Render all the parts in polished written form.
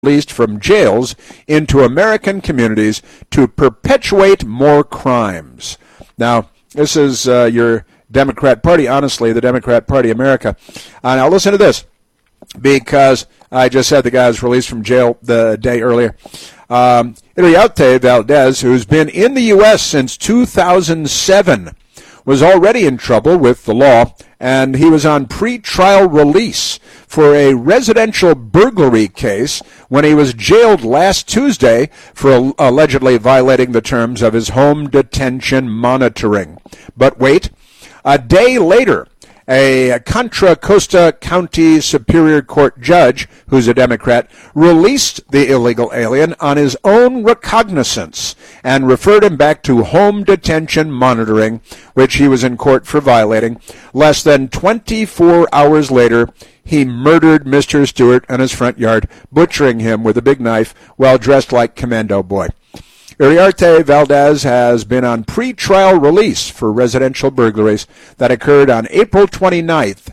released from jails into American communities to perpetuate more crimes. Now, this is your Democrat Party, honestly, the Democrat Party America. Now, listen to this, because I just said the guy was released from jail the day earlier. Iriarte Valdez, who's been in the U.S. since 2007, was already in trouble with the law, and he was on pre-trial release for a residential burglary case when he was jailed last Tuesday for allegedly violating the terms of his home detention monitoring. But wait, a day later, a Contra Costa County Superior Court judge, who's a Democrat, released the illegal alien on his own recognizance and referred him back to home detention monitoring, which he was in court for violating. Less than 24 hours later, he murdered Mr. Stewart in his front yard, butchering him with a big knife while dressed like Commando Boy. Iriarte Valdez has been on pre-trial release for residential burglaries that occurred on April 29th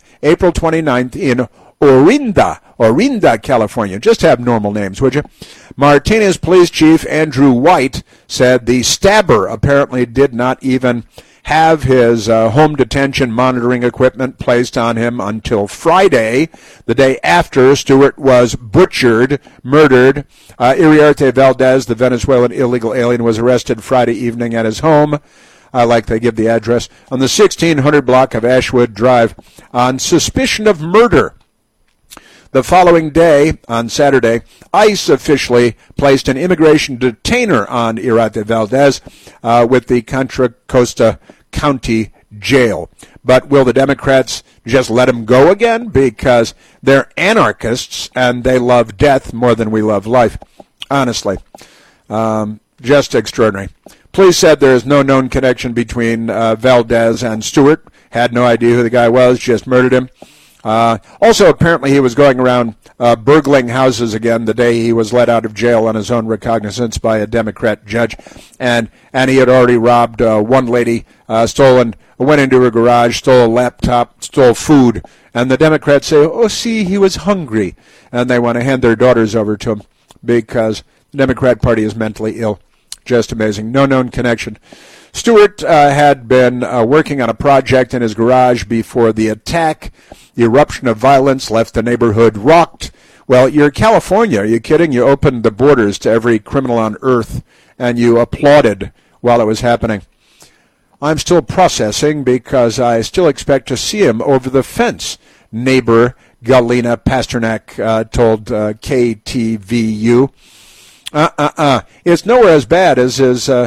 in Orinda, California. Just have normal names, would you? Martinez Police Chief Andrew White said the stabber apparently did not even have his home detention monitoring equipment placed on him until Friday, the day after Stewart was murdered. Iriarte Valdez, the Venezuelan illegal alien, was arrested Friday evening at his home. I like they give the address, on the 1600 block of Ashwood Drive, on suspicion of murder. The following day, on Saturday, ICE officially placed an immigration detainer on Iriarte Valdez with the Contra Costa County Jail. But will the Democrats just let him go again? Because they're anarchists and they love death more than we love life. Honestly, just extraordinary. Police said there is no known connection between Valdez and Stewart. Had no idea who the guy was, just murdered him. Also, apparently he was going around burgling houses again the day he was let out of jail on his own recognizance by a Democrat judge. And he had already robbed one lady, went into her garage, stole a laptop, stole food. And the Democrats say, oh, see, he was hungry. And they want to hand their daughters over to him because the Democrat Party is mentally ill. Just amazing. No known connection. Stewart had been working on a project in his garage before the attack. The eruption of violence left the neighborhood rocked. Well, you're California. Are you kidding? You opened the borders to every criminal on earth, and you applauded while it was happening. I'm still processing because I still expect to see him over the fence, neighbor Galina Pasternak told KTVU. It's nowhere as bad as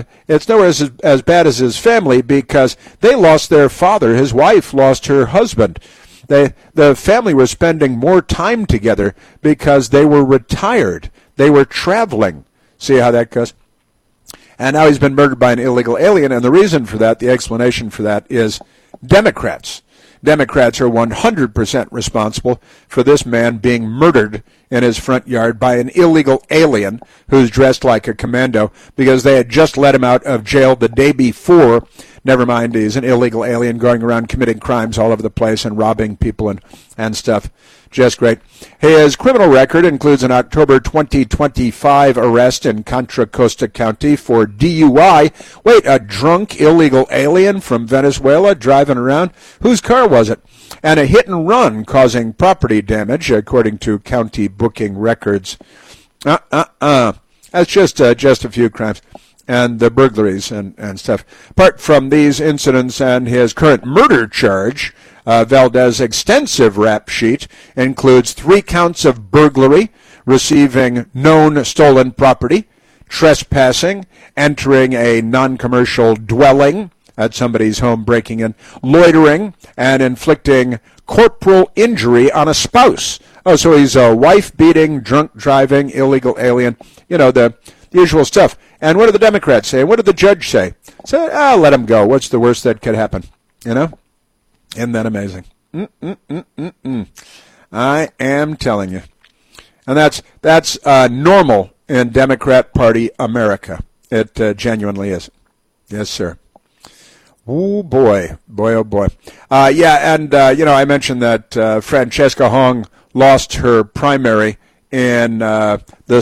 his family, because they lost their father. His wife lost her husband. The family was spending more time together because they were retired. They were traveling. See how that goes? And now he's been murdered by an illegal alien, and the reason for that, the explanation for that, is Democrats. Democrats are 100% responsible for this man being murdered in his front yard by an illegal alien who's dressed like a commando, because they had just let him out of jail the day before. Never mind, he's an illegal alien going around committing crimes all over the place and robbing people and stuff. Just great. His criminal record includes an October 2025 arrest in Contra Costa County for DUI. Wait, a drunk illegal alien from Venezuela driving around? Whose car was it? And a hit and run causing property damage, according to county booking records. That's just a few crimes. And the burglaries and stuff. Apart from these incidents and his current murder charge, Valdez's extensive rap sheet includes 3 counts of burglary, receiving known stolen property, trespassing, entering a non-commercial dwelling at somebody's home, breaking in, loitering, and inflicting corporal injury on a spouse. Oh, so he's a wife-beating, drunk-driving, illegal alien. You know, the usual stuff. And what do the Democrats say? What did the judge say? Say, let him go. What's the worst that could happen? You know? Isn't that amazing? I am telling you. And that's normal in Democrat Party America. It genuinely is. Yes, sir. Oh, boy. Boy, oh, boy. I mentioned that Francesca Hong lost her primary in the